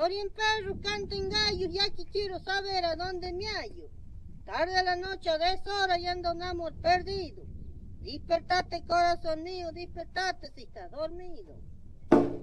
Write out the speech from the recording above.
Oyen perros, canten gallos, y aquí quiero saber a dónde me hallo. Tarde a la noche a deshora y ando un amor perdido. Despertate, corazón mío, despertate si estás dormido.